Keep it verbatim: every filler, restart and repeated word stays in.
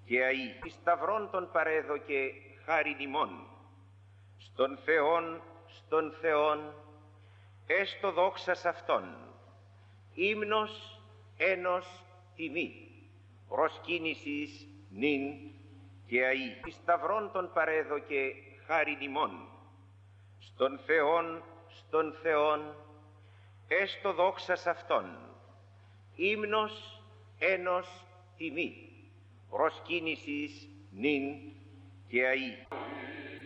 και αεί εις σταυρών των παρέδωκε χάριν ημών, στον Θεόν, στον Θεόν, έστω δόξας Αυτόν, ύμνος ένος τιμή, προσκύνησης νυν και αεί εις σταυρών των παρέδωκε χάριν ημών, στον Θεόν, στον Θεόν, έστω δόξας Αυτόν, ύμνος ένος τιμή, προσκύνησης νυν και αεί.